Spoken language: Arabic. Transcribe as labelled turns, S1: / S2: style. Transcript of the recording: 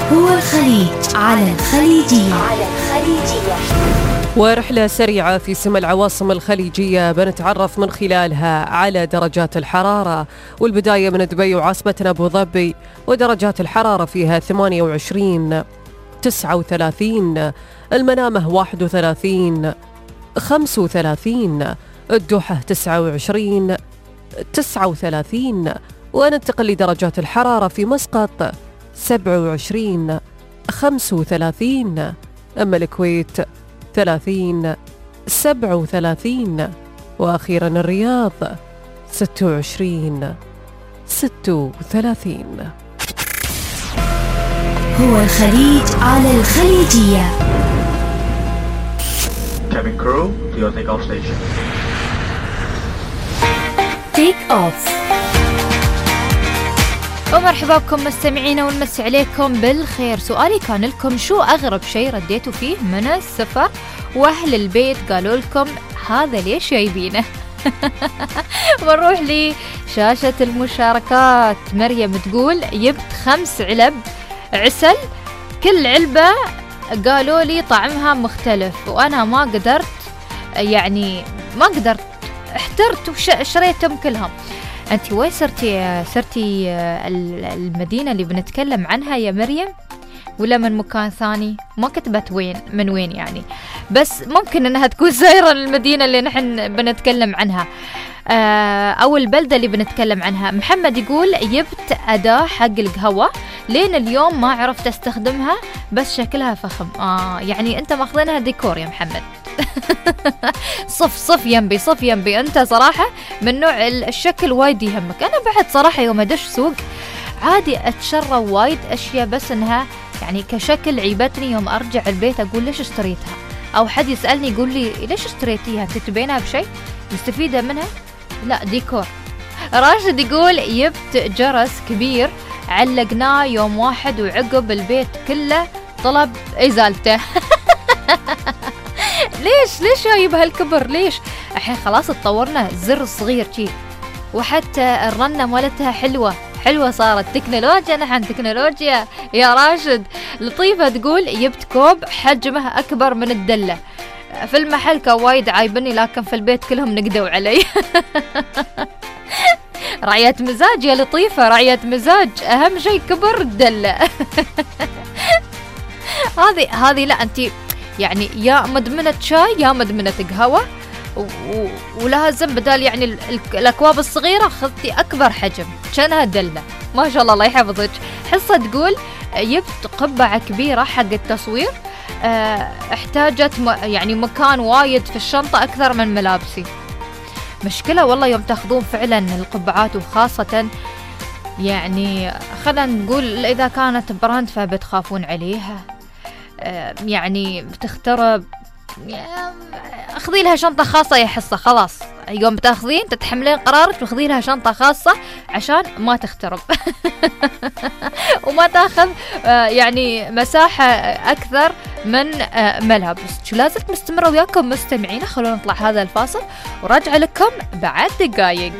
S1: هو الخليج على الخليجية.
S2: ورحلة سريعة في سما العواصم الخليجية بنتعرف من خلالها على درجات الحرارة، والبداية من دبي وعاصمتنا أبو ظبي، ودرجات الحرارة فيها 28 39، المنامة 31 35، الدوحة 29 39، وننتقل لدرجات الحرارة في مسقط 27 35، أما الكويت 30 37، وأخيرا الرياض 26 36.
S1: هو الخليج على الخليجية.
S3: Cabin crew to your takeoff station.
S1: Take off.
S4: ومرحبا بكم مستمعينا ونمسي عليكم بالخير. سؤالي كان لكم: شو أغرب شيء رديتوا فيه من السفر وأهل البيت قالوا لكم هذا ليش جايبينه؟ ونروح لشاشة المشاركات. مريم تقول: جبت 5 علب عسل، كل علبة قالوا لي طعمها مختلف وأنا ما قدرت احترت وشريتهم كلهم. أنت وين صرتي المدينة اللي بنتكلم عنها يا مريم، ولا من مكان ثاني؟ ما كتبت من وين يعني، بس ممكن أنها تكون سايرة المدينة اللي نحن بنتكلم عنها أو البلدة اللي بنتكلم عنها. محمد يقول: جبت أداة حق القهوة لين اليوم ما عرفت استخدمها بس شكلها فخم. يعني أنت ماخذينها ديكور يا محمد. صف ينبي أنت صراحة من نوع الشكل وايد يهمك. أنا بعد صراحة يوم أدش سوق عادي أتشرى وايد أشياء، بس إنها يعني كشكل عيبتني. يوم أرجع البيت أقول ليش اشتريتها، أو حد يسألني يقول لي ليش اشتريتيها، تتبينها بشيء مستفيدة منها؟ لا، ديكور. راشد يقول: جبت جرس كبير علقناه يوم واحد وعقب البيت كله طلب إزالته. ليش جايب هالكبر؟ ليش؟ الحين خلاص اتطورنا، زر صغير شي، وحتى الرنة مالتها حلوة صارت. تكنولوجيا، نحن تكنولوجيا يا راشد. لطيفة تقول: جبت كوب حجمه أكبر من الدلة، في المحل كان وايد عايبني لكن في البيت كلهم نقدوا علي. رعية مزاج يا لطيفة، رعية مزاج، أهم شيء كبر الدلة. هذه لا، أنت يعني يا مدمنة شاي يا مدمنة قهوة، ولازم بدال يعني الأكواب الصغيرة خذتي أكبر حجم كأنها دلة. ما شاء الله، الله يحفظك. حصة تقول: جبت قبعة كبيرة حق التصوير، احتاجت يعني مكان وايد في الشنطة أكثر من ملابسي. مشكلة والله يوم تاخذون فعلا القبعات، وخاصة يعني خلينا نقول إذا كانت براند فبتخافون عليها، يعني بتخترب. اخذي لها شنطة خاصة يا حصة، خلاص يوم تاخذين تتحملين قرارك واخذي لها شنطة خاصة عشان ما تخترب. وما تاخذ يعني مساحة أكثر من ملابس. شو لازلت مستمرة وياكم مستمعين. خلونا نطلع هذا الفاصل وراجع لكم بعد دقايق.